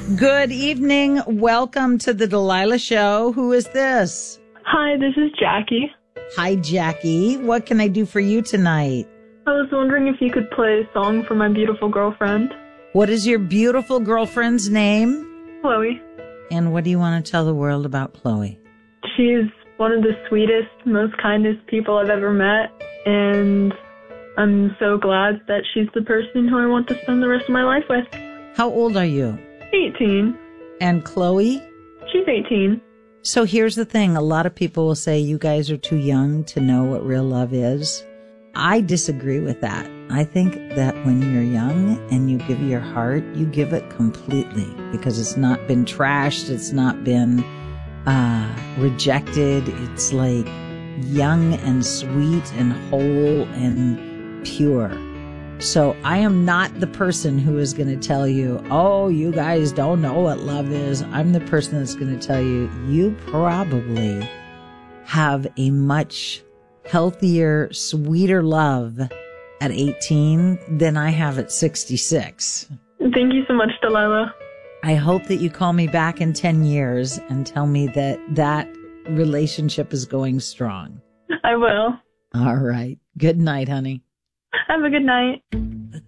Good evening. Welcome to the Delilah Show. Who is this? Hi, this is Jackie. Hi, Jackie. What can I do for you tonight? I was wondering if you could play a song for my beautiful girlfriend. What is your beautiful girlfriend's name? Chloe. And what do you want to tell the world about Chloe? She's one of the sweetest, most kindest people I've ever met, and I'm so glad that she's the person who I want to spend the rest of my life with. How old are you? 18. And Chloe? She's 18. So here's the thing. A lot of people will say you guys are too young to know what real love is. I disagree with that. I think that when you're young and you give your heart, you give it completely because it's not been trashed. It's not been rejected. It's like young and sweet and whole and pure. So I am not the person who is going to tell you, oh, you guys don't know what love is. I'm the person that's going to tell you, you probably have a much healthier, sweeter love at 18 than I have at 66. Thank you so much, Delilah. I hope that you call me back in 10 years and tell me that that relationship is going strong. I will. All right. Good night, honey. Have a good night. The